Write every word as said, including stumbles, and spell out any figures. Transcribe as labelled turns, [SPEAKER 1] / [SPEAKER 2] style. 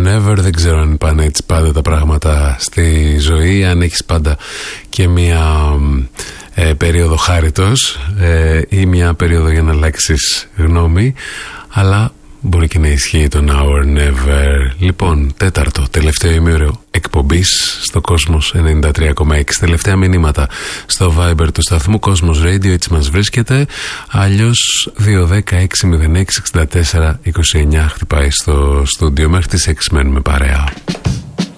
[SPEAKER 1] never. Δεν ξέρω αν πάνε έτσι πάντα τα πράγματα στη ζωή, αν έχεις πάντα και μια ε, περίοδο χάριτος ε, ή μια περίοδο για να αλλάξεις γνώμη, αλλά μπορεί και να ισχύει το now or never. Λοιπόν, τέταρτο, τελευταίο ημίωρο εκπομπής στο Κόσμος ενενήντα τρία κόμμα έξι. Τελευταία μηνύματα στο Viber του σταθμού Κόσμος Radio, έτσι μας βρίσκεται. Αλλιώς δύο δέκα έξι μηδέν έξι εξήντα τέσσερα είκοσι εννιά χτυπάει στο στούντιο. Μέχρι τις έξι μένουμε παρέα.